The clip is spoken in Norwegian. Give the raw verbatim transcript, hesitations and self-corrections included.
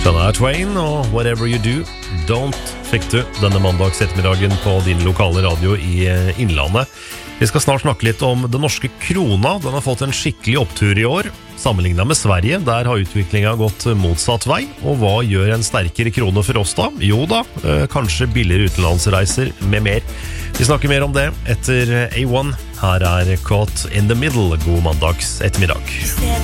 Shania Twain og Whatever You Do, Don't fikk du denne mandags ettermiddagen på din lokale radio i Innlandet. Vi skal snart snakke litt om den norske krona. Den har fått en skikkelig opptur i år. Sammenlignet med Sverige, der har utviklingen gått motsatt vei. Og hva gjør en sterkere krone for oss da? Jo da, eh, kanskje billigere utenlandsreiser med mer. Vi snakker mer om det etter A one. Her er Caught in the Middle. God mandags ettermiddag.